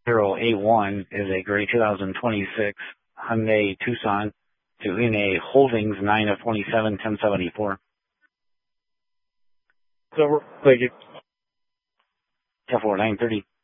081 is a gray 2026 Hyundai Tucson to NA Holdings 9 of 27, 1074. So, thank you. 10-4, 930.